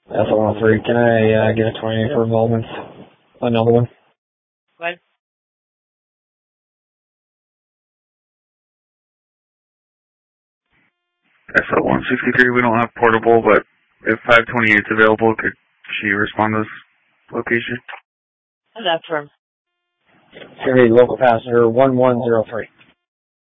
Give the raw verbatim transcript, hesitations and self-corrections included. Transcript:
S O one oh three, can I uh, get a twenty for involvement? Another one. What? S L one sixty-three, we don't have portable, but if five twenty-eight is available, could she respond to this location? How's that from? It's going to be local passenger one one zero three.